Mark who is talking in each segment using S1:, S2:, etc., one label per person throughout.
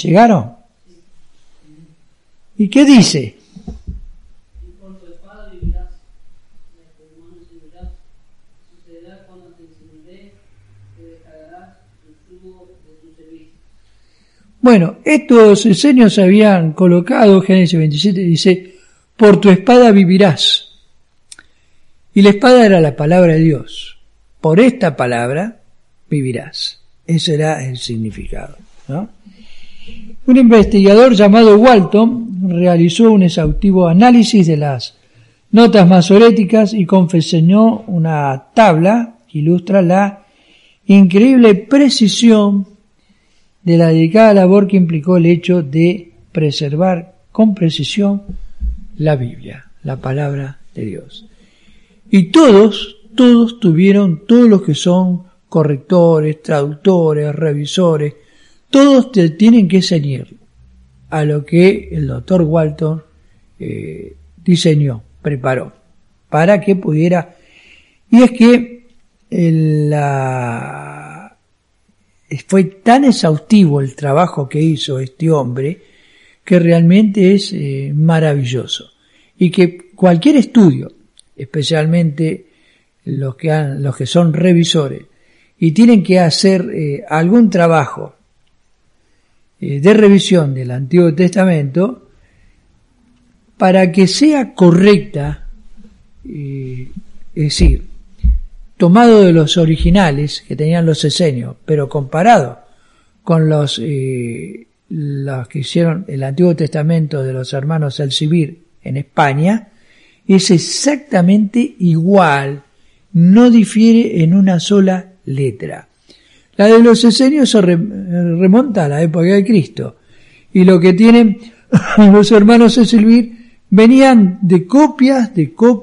S1: ¿Llegaron? ¿Y qué dice?
S2: Por tu espada vivirás, de tus manos vivirás, sucederá cuando te enseñaré, te descargarás el fruto de tu servicio.
S1: Bueno, estos esenios se habían colocado, Génesis 27 dice, por tu espada vivirás. Y la espada era la palabra de Dios. Por esta palabra vivirás. Ese era el significado, ¿no? Un investigador llamado Walton realizó un exhaustivo análisis de las notas masoréticas y confeccionó una tabla que ilustra la increíble precisión de la delicada labor que implicó el hecho de preservar con precisión la Biblia, la palabra de Dios. Y todos tuvieron, todos los que son correctores, traductores, revisores, todos tienen que ceñir a lo que el doctor Walton diseñó, preparó, para que pudiera. Y es que fue tan exhaustivo el trabajo que hizo este hombre que realmente es maravilloso. Y que cualquier estudio, especialmente los que son revisores, y tienen que hacer algún trabajo de revisión del Antiguo Testamento, para que sea correcta, es decir, tomado de los originales que tenían los esenios, pero comparado con los que hicieron el Antiguo Testamento de los hermanos Elsevier en España, es exactamente igual, no difiere en una sola letra. La de los esenios se remonta a la época de Cristo, y lo que tienen los hermanos Elsevier venían de copias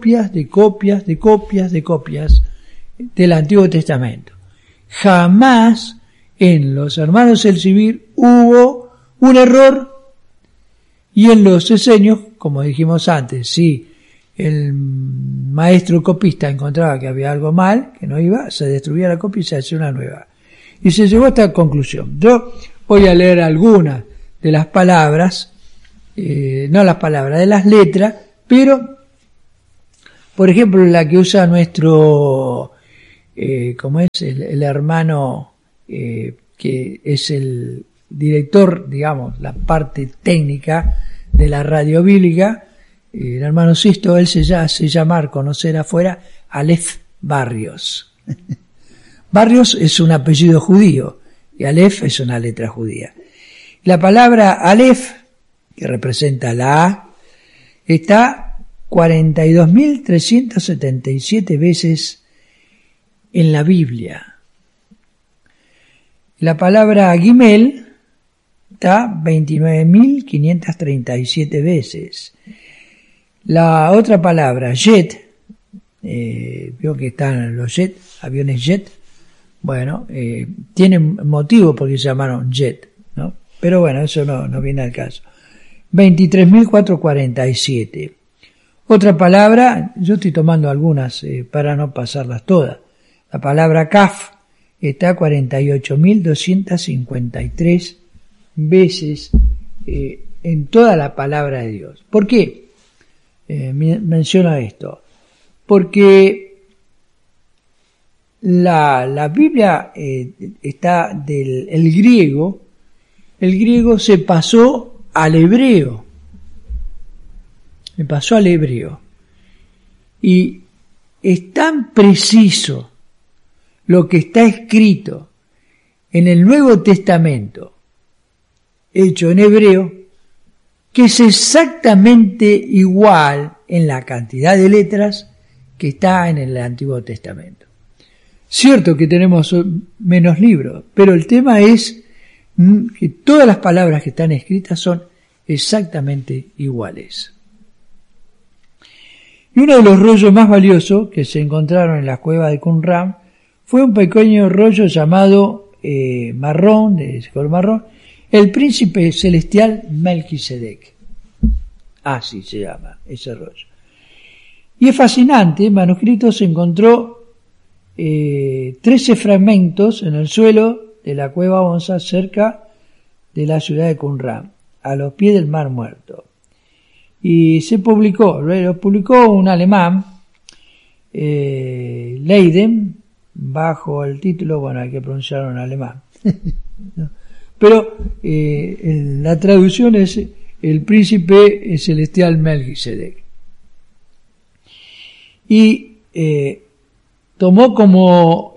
S1: del Antiguo Testamento. Jamás en los hermanos Elsevier hubo un error, y en los esenios, como dijimos antes, si el maestro copista encontraba que había algo mal, que no iba, se destruía la copia y se hacía una nueva. Y se llegó a esta conclusión. Yo voy a leer algunas de las palabras, no las palabras, de las letras, pero, por ejemplo, la que usa nuestro, como es el hermano, que es el director, digamos, la parte técnica de la radio bíblica, el hermano Sisto, él se hace llamar, conocer afuera, Aleph Barrios. Barrios es un apellido judío y Aleph es una letra judía. La palabra Aleph, que representa la A, está 42.377 veces en la Biblia. La palabra Gimel está 29.537 veces. La otra palabra, jet, veo que están los jet, aviones jet, bueno, tienen motivo porque se llamaron jet, ¿no? Pero bueno, eso no viene al caso. 23.447. Otra palabra, yo estoy tomando algunas para no pasarlas todas. La palabra kaf está 48.253 veces en toda la palabra de Dios. ¿Por qué menciono esto? Porque la Biblia está el griego se pasó al hebreo. Y es tan preciso lo que está escrito en el Nuevo Testamento, hecho en hebreo, que es exactamente igual en la cantidad de letras que está en el Antiguo Testamento. Cierto que tenemos menos libros, pero el tema es que todas las palabras que están escritas son exactamente iguales. Y uno de los rollos más valiosos que se encontraron en la cueva de Qumran fue un pequeño rollo llamado marrón, de color marrón, el príncipe celestial Melquisedec. Así se llama ese rollo. Y es fascinante, el manuscrito se encontró 13 fragmentos en el suelo de la cueva Onza cerca de la ciudad de Qumran, a los pies del Mar Muerto. Y lo publicó un alemán, Leiden, bajo el título, bueno, hay que pronunciarlo en alemán, ¿no? Pero la traducción es el príncipe celestial Melquisedec. Y tomó como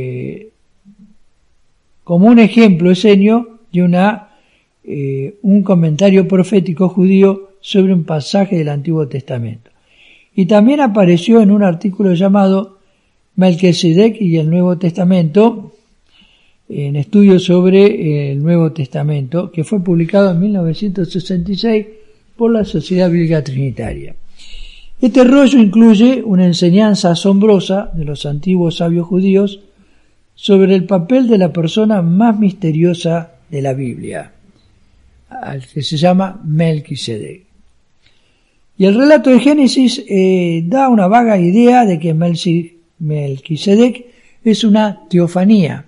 S1: un ejemplo Esenio de un comentario profético judío sobre un pasaje del Antiguo Testamento. Y también apareció en un artículo llamado Melquisedec y el Nuevo Testamento, en estudios sobre el Nuevo Testamento, que fue publicado en 1966 por la Sociedad Bíblica Trinitaria. Este rollo incluye una enseñanza asombrosa de los antiguos sabios judíos sobre el papel de la persona más misteriosa de la Biblia, al que se llama Melquisedec. Y el relato de Génesis da una vaga idea de que Melquisedec es una teofanía,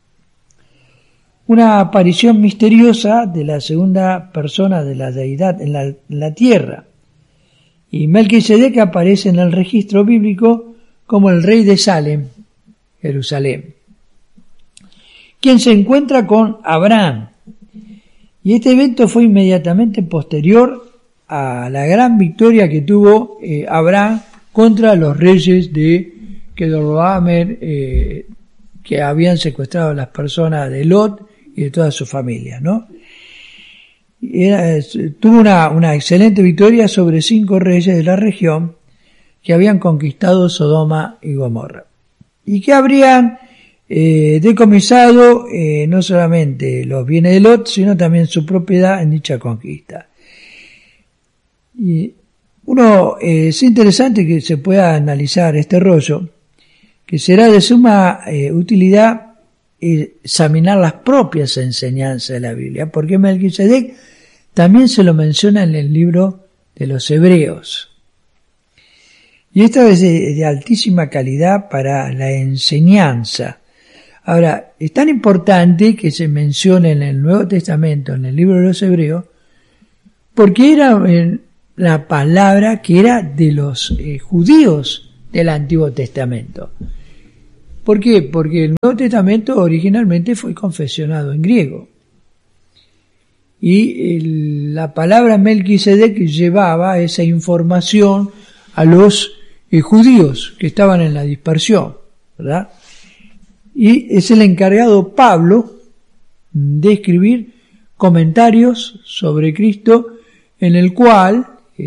S1: una aparición misteriosa de la segunda persona de la deidad en la tierra. Y Melquisedec aparece en el registro bíblico como el rey de Salem, Jerusalén, quien se encuentra con Abraham. Y este evento fue inmediatamente posterior a la gran victoria que tuvo Abraham contra los reyes de Kedorlaomer, que habían secuestrado a las personas de Lot y de toda su familia, ¿no? Tuvo una excelente victoria sobre 5 reyes de la región que habían conquistado Sodoma y Gomorra y que habrían decomisado no solamente los bienes de Lot, sino también su propiedad en dicha conquista. Y es interesante que se pueda analizar este rollo, que será de suma utilidad examinar las propias enseñanzas de la Biblia, porque Melquisedec también se lo menciona en el libro de los Hebreos. Y esto es de altísima calidad para la enseñanza. Ahora, es tan importante que se mencione en el Nuevo Testamento, en el libro de los Hebreos, porque era la palabra que era de los judíos del Antiguo Testamento. ¿Por qué? Porque el Nuevo Testamento originalmente fue confesionado en griego. Y la palabra Melquisedec llevaba esa información a los judíos que estaban en la dispersión, ¿verdad? Y es el encargado Pablo de escribir comentarios sobre Cristo, en el cual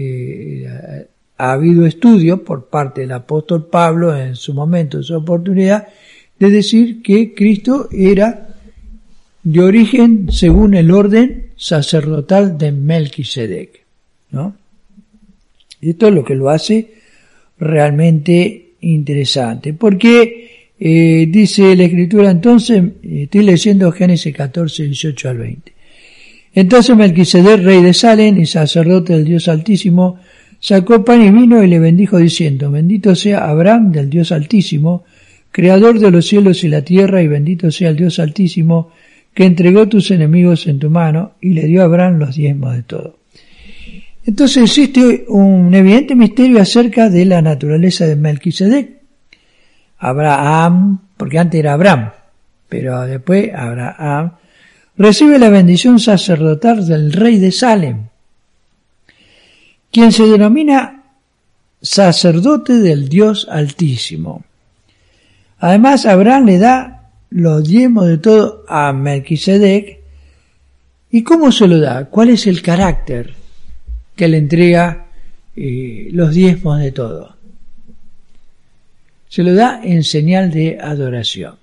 S1: ha habido estudio por parte del apóstol Pablo en su momento, en su oportunidad, de decir que Cristo era de origen según el orden sacerdotal de Melquisedec, ¿no? Esto es lo que lo hace realmente interesante, porque dice la Escritura, entonces, estoy leyendo Génesis 14, 18 al 20. Entonces Melquisedec, rey de Salem y sacerdote del Dios Altísimo, sacó pan y vino y le bendijo diciendo, bendito sea Abraham del Dios Altísimo, creador de los cielos y la tierra, y bendito sea el Dios Altísimo, que entregó tus enemigos en tu mano, y le dio a Abraham los diezmos de todo. Entonces existe un evidente misterio acerca de la naturaleza de Melquisedec. Abraham, porque antes era Abraham, pero después Abraham, recibe la bendición sacerdotal del rey de Salem, quien se denomina sacerdote del Dios Altísimo. Además, Abraham le da los diezmos de todo a Melquisedec. ¿Y cómo se lo da? ¿Cuál es el carácter que le entrega los diezmos de todo? Se lo da en señal de adoración.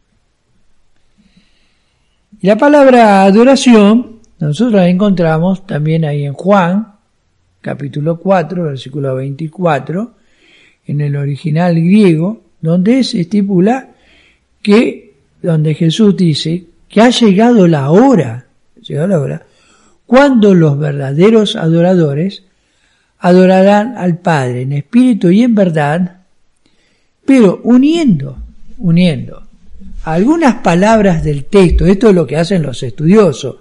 S1: Y la palabra adoración nosotros la encontramos también ahí en Juan, capítulo 4, versículo 24, en el original griego, donde se estipula donde Jesús dice que ha llegado la hora, cuando los verdaderos adoradores adorarán al Padre en espíritu y en verdad, pero uniendo algunas palabras del texto. Esto es lo que hacen los estudiosos,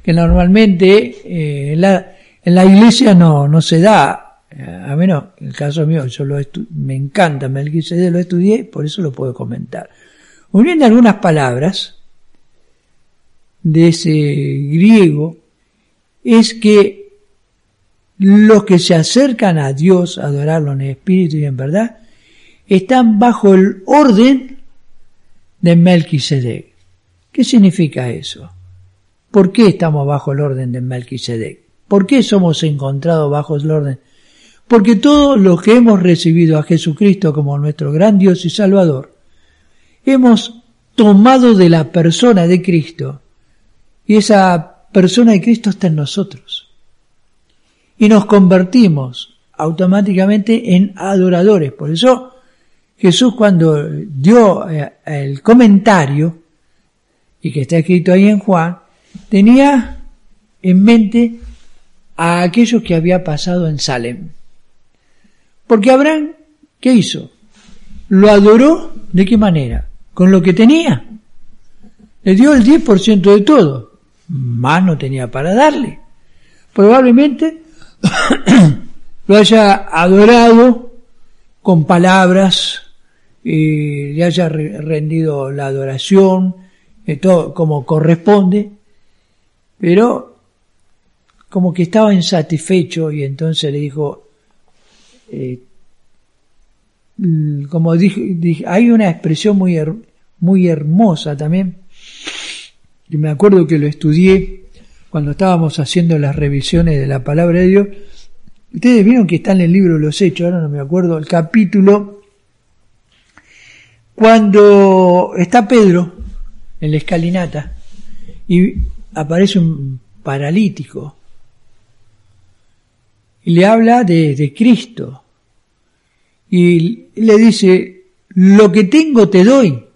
S1: que normalmente en la iglesia no se da, a menos en el caso mío, yo me encanta Melquisedec, lo estudié, por eso lo puedo comentar. Uniendo algunas palabras de ese griego, es que los que se acercan a Dios a adorarlo en espíritu y en verdad, están bajo el orden de Melquisedec. ¿Qué significa eso? ¿Por qué estamos bajo el orden de Melquisedec? ¿Por qué somos encontrados bajo el orden? Porque todos los que hemos recibido a Jesucristo como nuestro gran Dios y Salvador, hemos tomado de la persona de Cristo, y esa persona de Cristo está en nosotros. Y nos convertimos automáticamente en adoradores. Por eso Jesús, cuando dio el comentario, y que está escrito ahí en Juan, tenía en mente a aquello que había pasado en Salem. Porque Abraham, ¿qué hizo? Lo adoró, ¿de qué manera? Con lo que tenía. Le dio el 10% de todo. Más no tenía para darle. Probablemente lo haya adorado con palabras, le haya rendido la adoración, todo como corresponde, pero como que estaba insatisfecho y entonces le dijo, como dije, hay una expresión muy hermosa también, y me acuerdo que lo estudié cuando estábamos haciendo las revisiones de la palabra de Dios. Ustedes vieron que está en el libro de los Hechos, ahora no me acuerdo el capítulo, cuando está Pedro en la escalinata y aparece un paralítico y le habla de Cristo y le dice, lo que tengo te doy,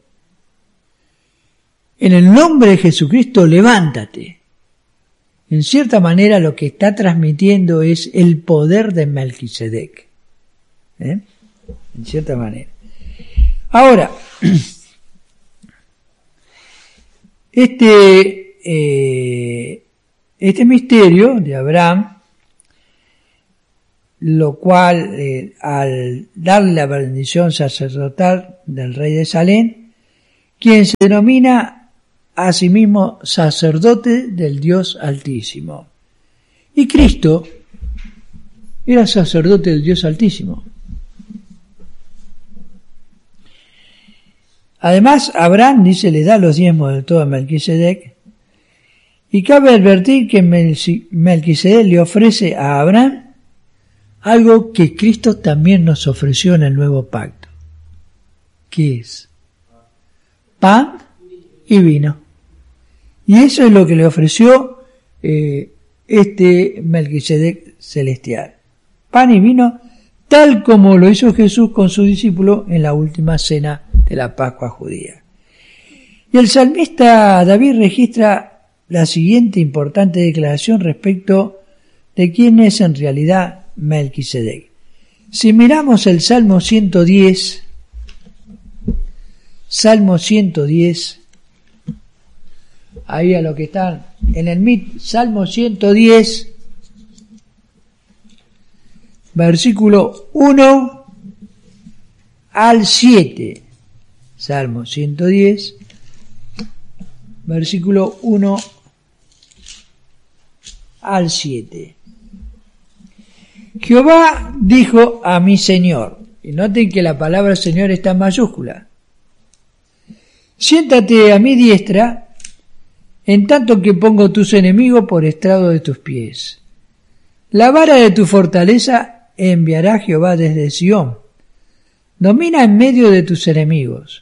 S1: en el nombre de Jesucristo levántate. En cierta manera lo que está transmitiendo es el poder de Melquisedec, en cierta manera. Ahora, este misterio de Abraham, lo cual al darle la bendición sacerdotal del rey de Salem, quien se denomina a sí mismo sacerdote del Dios Altísimo. Y Cristo era sacerdote del Dios Altísimo. Además, Abraham, dice, le da los diezmos de todo a Melquisedec. Y cabe advertir que Melquisedec le ofrece a Abraham algo que Cristo también nos ofreció en el nuevo pacto. ¿Qué es? Pan y vino. Y eso es lo que le ofreció este Melquisedec celestial. Pan y vino, tal como lo hizo Jesús con su discípulo en la última cena de la Pascua judía. Y el salmista David registra la siguiente importante declaración respecto de quién es en realidad Melquisedec. Si miramos el Salmo 110, ahí a lo que están en el Salmo 110, versículo 1 al 7. Salmo 110, versículo 1 al 7. Jehová dijo a mi Señor, y noten que la palabra Señor está en mayúscula, siéntate a mi diestra, en tanto que pongo tus enemigos por estrado de tus pies. La vara de tu fortaleza enviará Jehová desde Sión. Domina en medio de tus enemigos.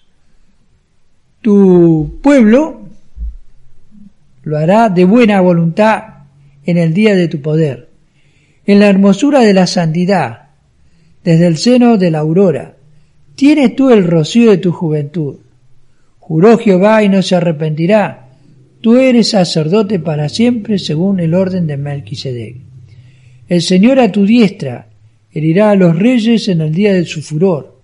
S1: Tu pueblo lo hará de buena voluntad en el día de tu poder, en la hermosura de la santidad, desde el seno de la aurora. Tienes tú el rocío de tu juventud. Juró Jehová y no se arrepentirá. Tú eres sacerdote para siempre según el orden de Melquisedec. El Señor a tu diestra herirá a los reyes en el día de su furor.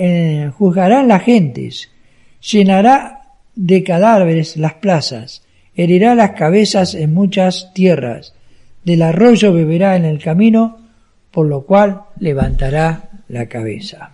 S1: Juzgarán las gentes, llenará de cadáveres las plazas herirá las cabezas en muchas tierras, del arroyo beberá en el camino, por lo cual levantará la cabeza.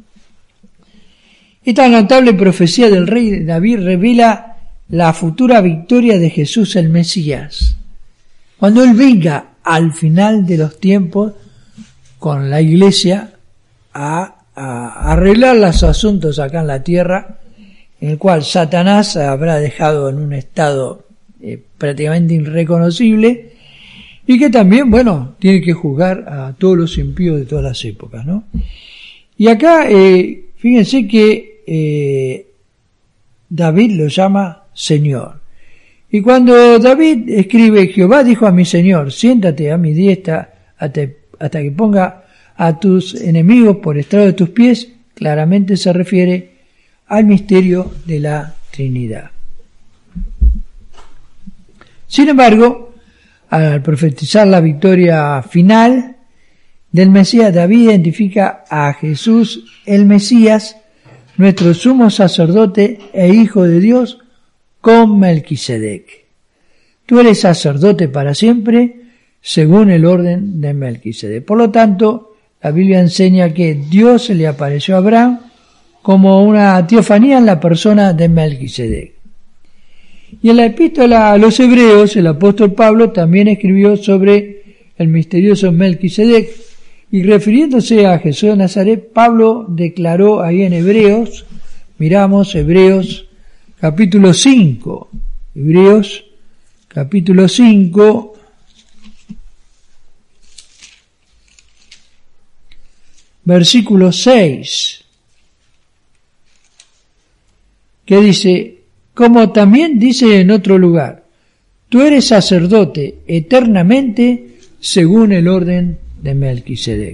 S1: Esta notable profecía del rey David revela la futura victoria de Jesús el Mesías. Cuando Él venga al final de los tiempos con la iglesia a arreglar los asuntos acá en la tierra, en el cual Satanás habrá dejado en un estado prácticamente irreconocible, y que también, bueno, tiene que juzgar a todos los impíos de todas las épocas, ¿no? Y acá, fíjense que David lo llama Señor. Y cuando David escribe, Jehová dijo a mi Señor, siéntate a mi diestra hasta que ponga a tus enemigos por estrado de tus pies, claramente se refiere al misterio de la Trinidad. Sin embargo, al profetizar la victoria final del Mesías, David identifica a Jesús el Mesías, nuestro sumo sacerdote e hijo de Dios, con Melquisedec. Tú eres sacerdote para siempre, según el orden de Melquisedec. Por lo tanto, la Biblia enseña que Dios se le apareció a Abraham como una teofanía en la persona de Melquisedec. Y en la epístola a los Hebreos, el apóstol Pablo también escribió sobre el misterioso Melquisedec, y refiriéndose a Jesús de Nazaret, Pablo declaró ahí en Hebreos, miramos Hebreos capítulo 5, Hebreos capítulo 5, versículo 6, que dice, como también dice en otro lugar, tú eres sacerdote eternamente según el orden de Melquisedec.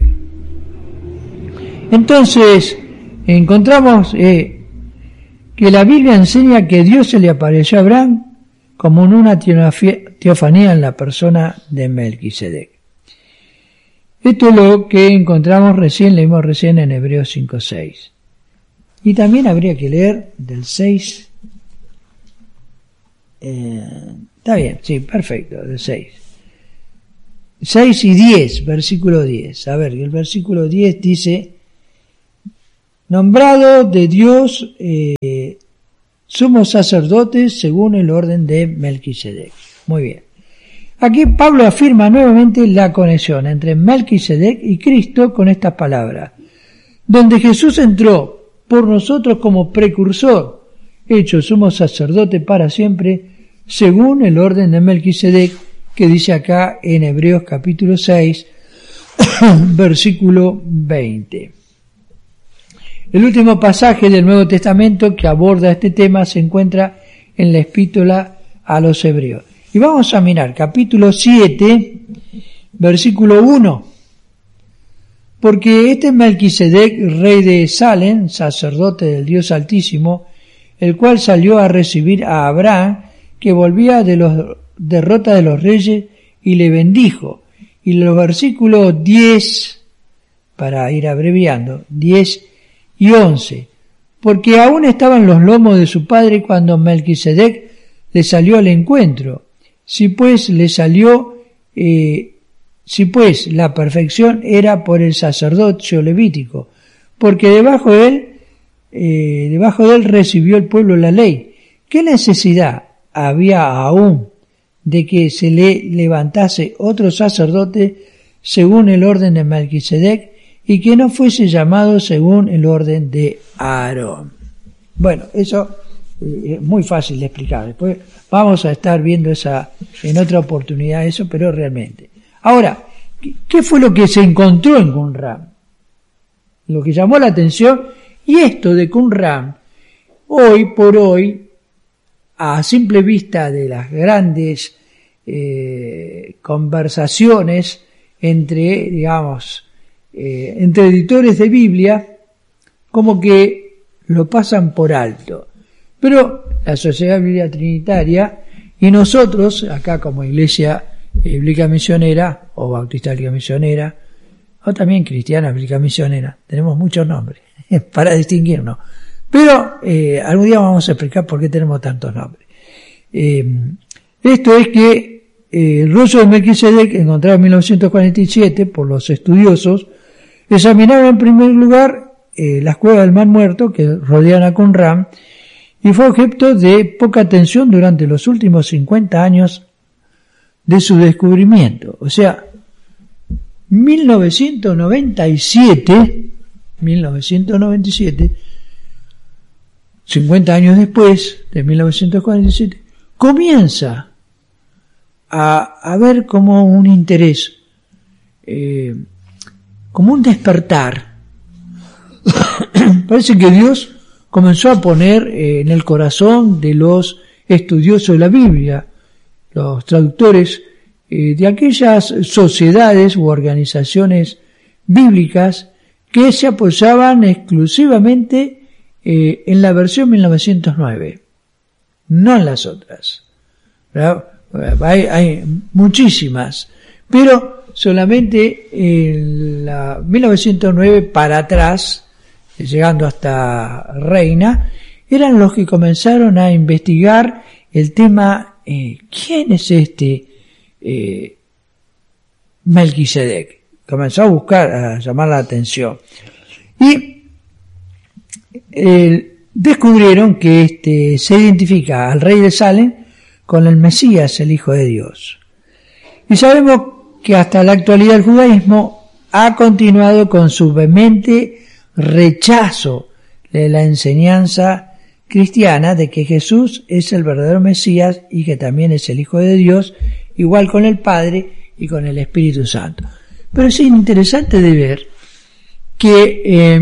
S1: Entonces, encontramos que la Biblia enseña que Dios se le apareció a Abraham como en una teofanía en la persona de Melquisedec. Esto es lo que encontramos leímos recién en Hebreos 5:6. Y también habría que leer del 6. Está bien, sí, perfecto, del 6. 6 y 10, versículo 10. A ver, el versículo 10 dice, nombrado de Dios somos sacerdotes según el orden de Melquisedec. Muy bien. Aquí Pablo afirma nuevamente la conexión entre Melquisedec y Cristo con estas palabras, donde Jesús entró por nosotros como precursor, hecho sumo sacerdote para siempre, según el orden de Melquisedec, que dice acá en Hebreos capítulo 6, versículo 20. El último pasaje del Nuevo Testamento que aborda este tema se encuentra en la epístola a los Hebreos. Y vamos a mirar capítulo 7, versículo 1. Porque este Melquisedec, rey de Salem, sacerdote del Dios Altísimo, el cual salió a recibir a Abraham, que volvía de los derrota de los reyes, y le bendijo. Y los versículos 10, para ir abreviando, 10 y 11, porque aún estaban los lomos de su padre cuando Melquisedec le salió al encuentro. Si pues la perfección era por el sacerdocio levítico, porque debajo de él recibió el pueblo la ley. ¿Qué necesidad había aún de que se le levantase otro sacerdote según el orden de Melquisedec y que no fuese llamado según el orden de Aarón? Bueno, eso es muy fácil de explicar. Después vamos a estar viendo en otra oportunidad eso, pero realmente. Ahora, ¿qué fue lo que se encontró en Qumran? Lo que llamó la atención, y esto de Qumran, hoy por hoy, a simple vista de las grandes conversaciones entre editores de Biblia, como que lo pasan por alto. Pero la Sociedad Bíblica Trinitaria y nosotros, acá como Iglesia Bíblica Misionera, o Bautista Bíblica Misionera, o también Cristiana Bíblica Misionera, tenemos muchos nombres para distinguirnos. Pero algún día vamos a explicar por qué tenemos tantos nombres. Esto es que el rollo de Melquisedec, encontrado en 1947 por los estudiosos, examinaba en primer lugar las cuevas del Mar Muerto que rodean a Qumran y fue objeto de poca atención durante los últimos 50 años de su descubrimiento. O sea, 1997, 50 años después de 1947, comienza a ver como un interés, como un despertar. Parece que Dios comenzó a poner en el corazón de los estudiosos de la Biblia, los traductores de aquellas sociedades u organizaciones bíblicas que se apoyaban exclusivamente en la versión 1909, no en las otras. Hay muchísimas, pero solamente en la 1909 para atrás, llegando hasta Reina, eran los que comenzaron a investigar el tema, ¿quién es este Melquisedec? Comenzó a buscar, a llamar la atención. Y descubrieron que se identifica al rey de Salem con el Mesías, el Hijo de Dios. Y sabemos que hasta la actualidad el judaísmo ha continuado con su vehemente rechazo de la enseñanza cristiana de que Jesús es el verdadero Mesías y que también es el Hijo de Dios, igual con el Padre y con el Espíritu Santo. Pero es interesante de ver que en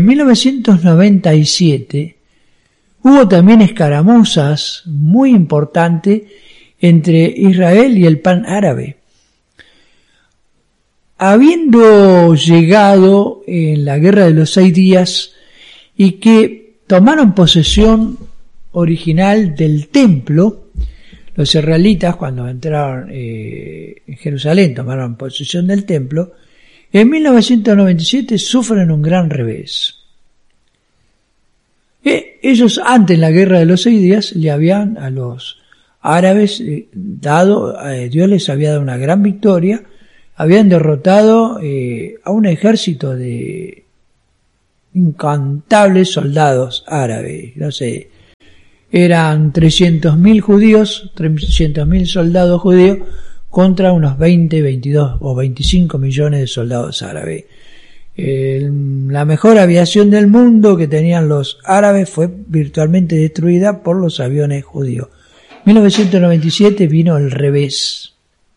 S1: 1997 hubo también escaramuzas muy importantes entre Israel y el PAN árabe. Habiendo llegado en la Guerra de los 6 días y que tomaron posesión original del templo, los israelitas cuando entraron en Jerusalén tomaron posesión del templo, en 1997 sufren un gran revés. Ellos antes en la Guerra de los 6 días le habían a los árabes Dios les había dado una gran victoria, habían derrotado a un ejército de incontables soldados árabes, no sé, eran 300.000 judíos, 300.000 soldados judíos contra unos 20, 22 o 25 millones de soldados árabes. La mejor aviación del mundo que tenían los árabes fue virtualmente destruida por los aviones judíos. 1997 vino el revés.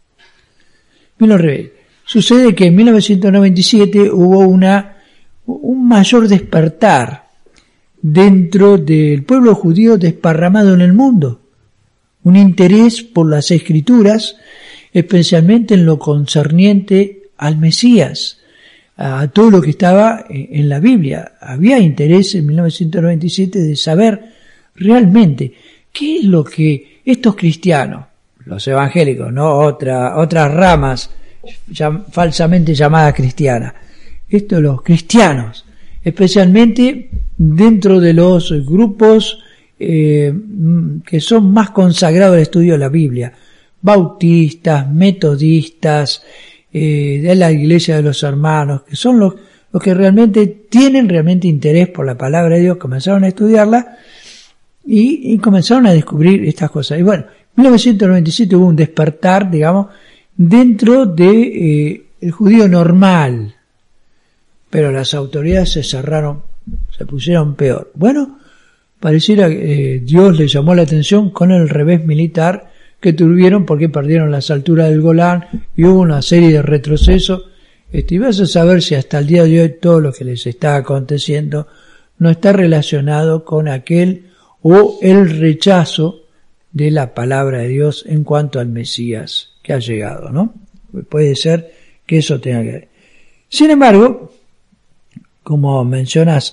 S1: Sucede que en 1997 hubo un mayor despertar dentro del pueblo judío desparramado en el mundo, un interés por las escrituras, especialmente en lo concerniente al Mesías, a todo lo que estaba en la Biblia. Había interés en 1997 de saber realmente qué es lo que estos cristianos, los evangélicos, no otras ramas falsamente llamadas cristianas, los cristianos, especialmente dentro de los grupos que son más consagrados al estudio de la Biblia, bautistas, metodistas, de la Iglesia de los Hermanos, que son los que realmente tienen interés por la palabra de Dios, comenzaron a estudiarla y comenzaron a descubrir estas cosas. Y bueno, en 1997 hubo un despertar, digamos, dentro de el judío normal, pero las autoridades se pusieron peor. Bueno, pareciera que Dios les llamó la atención con el revés militar que tuvieron porque perdieron las alturas del Golán y hubo una serie de retrocesos. Y vas a saber si hasta el día de hoy todo lo que les está aconteciendo no está relacionado con aquel o el rechazo de la palabra de Dios en cuanto al Mesías que ha llegado, ¿no? Puede ser que eso tenga que ver. Sin embargo, como mencionas,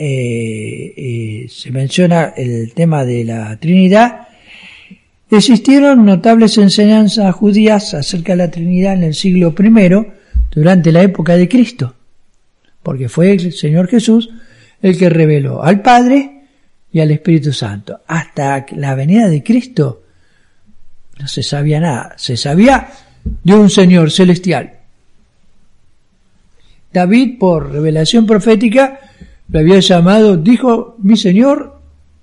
S1: se menciona el tema de la Trinidad, existieron notables enseñanzas judías acerca de la Trinidad en el siglo I, durante la época de Cristo, porque fue el Señor Jesús el que reveló al Padre y al Espíritu Santo. Hasta la venida de Cristo, No se sabía nada. Se sabía de un Señor celestial. David, por revelación profética, lo había llamado, dijo mi Señor,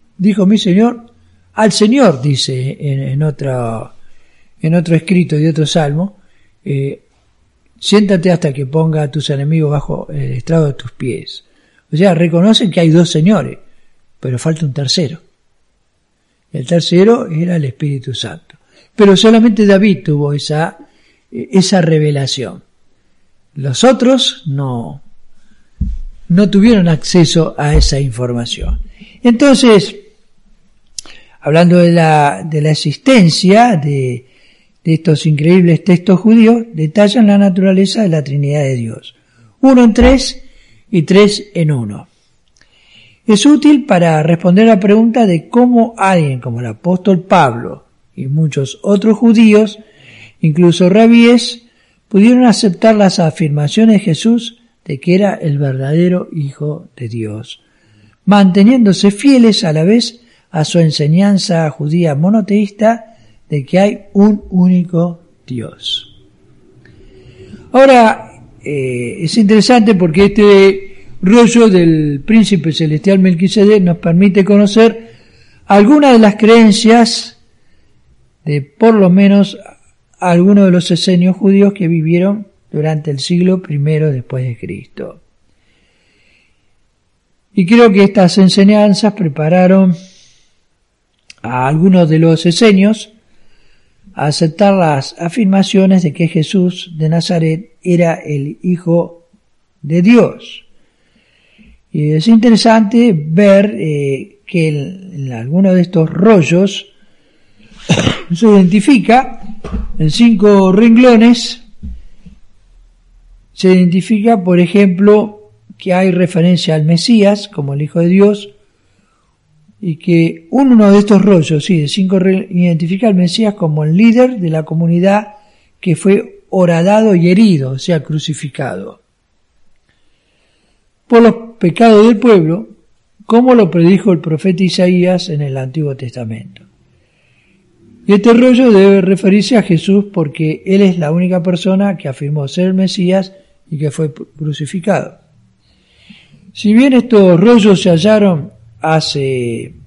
S1: al Señor, dice en otro escrito de otro salmo, siéntate hasta que ponga a tus enemigos bajo el estrado de tus pies. O sea, reconocen que hay dos señores, pero falta un tercero. El tercero era el Espíritu Santo. Pero solamente David tuvo esa revelación. Los otros no tuvieron acceso a esa información. Entonces, hablando de la existencia de estos increíbles textos judíos, detallan la naturaleza de la Trinidad de Dios. 1 en 3 y 3 en 1. Es útil para responder a la pregunta de cómo alguien como el apóstol Pablo y muchos otros judíos, incluso rabíes, pudieron aceptar las afirmaciones de Jesús de que era el verdadero Hijo de Dios, manteniéndose fieles a la vez a su enseñanza judía monoteísta de que hay un único Dios. Ahora, es interesante porque este rollo del príncipe celestial Melquisedec nos permite conocer algunas de las creencias de por lo menos algunos de los esenios judíos que vivieron durante el siglo I después de Cristo. Y creo que estas enseñanzas prepararon a algunos de los esenios a aceptar las afirmaciones de que Jesús de Nazaret era el Hijo de Dios. Y es interesante ver que en algunos de estos rollos se identifica en 5 renglones, se identifica, por ejemplo, que hay referencia al Mesías como el Hijo de Dios, y que uno de estos rollos, de 5 identifica al Mesías como el líder de la comunidad que fue horadado y herido, o sea, crucificado por los pecados del pueblo, como lo predijo el profeta Isaías en el Antiguo Testamento. Y este rollo debe referirse a Jesús porque Él es la única persona que afirmó ser el Mesías y que fue crucificado. Si bien estos rollos se hallaron hace